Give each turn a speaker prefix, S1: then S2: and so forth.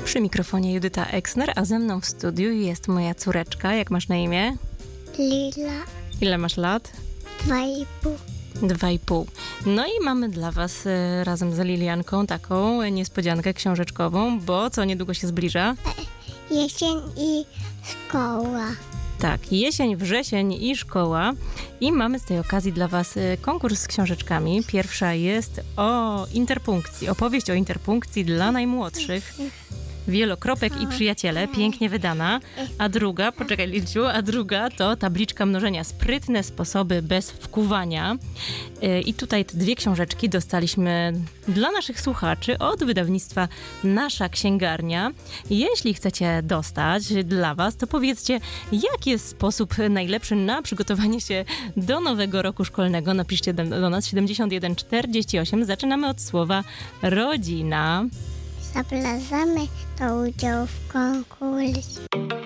S1: Przy mikrofonie Judyta Eksner, a ze mną w studiu jest moja córeczka. Jak masz na imię?
S2: Lila,
S1: Ile masz lat?
S2: 2,5.
S1: 2,5. No i mamy dla was razem z Lilianką taką niespodziankę książeczkową, bo co niedługo się zbliża?
S2: Jesień i szkoła.
S1: Tak, jesień, wrzesień i szkoła. I mamy z tej okazji dla was konkurs z książeczkami. Pierwsza jest o interpunkcji, opowieść o interpunkcji dla najmłodszych. Wielokropek i przyjaciele, pięknie wydana. A druga, poczekaj Lilciu, a druga to tabliczka mnożenia. Sprytne sposoby bez wkuwania. I tutaj te dwie książeczki dostaliśmy dla naszych słuchaczy od wydawnictwa Nasza Księgarnia. Jeśli chcecie dostać dla was, to powiedzcie, jaki jest sposób najlepszy na przygotowanie się do nowego roku szkolnego. Napiszcie do nas 7148. Zaczynamy od słowa rodzina.
S2: Zapraszamy do udziału w konkursie.